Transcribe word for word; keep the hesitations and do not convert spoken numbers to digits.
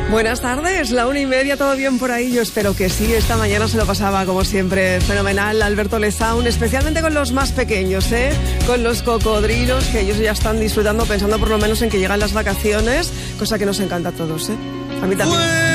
Buenas tardes, la una y media, ¿todo bien por ahí? Yo espero que sí. Esta mañana se lo pasaba, como siempre, fenomenal Alberto Lezaun, especialmente con los más pequeños, ¿eh? Con los cocodrilos, que ellos ya están disfrutando, pensando por lo menos en que llegan las vacaciones, cosa que nos encanta a todos, ¿eh? A mí también.